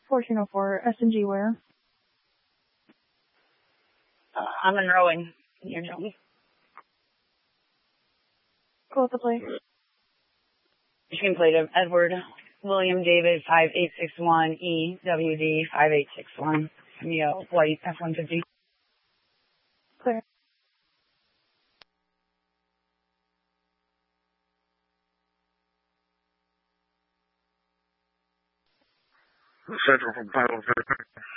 1404, S&G where? I'm in Rowing, near Jones. Go with the plate. Machine plate of Edward William David 5861 EWD 5861. Neo White F-150. Clear. Central from 505.